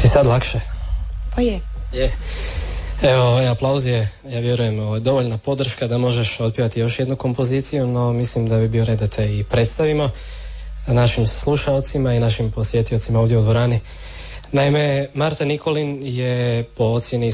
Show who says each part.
Speaker 1: sad lakše?
Speaker 2: Pa je.
Speaker 1: Je. Evo, ovaj aplauz je, ja vjerujem, dovoljna podrška da možeš otpjevati još jednu kompoziciju, no mislim da bi bio red da te i predstavimo našim slušalcima i našim posjetiocima ovdje u dvorani. Naime, Marta Nikolin je po ocjeni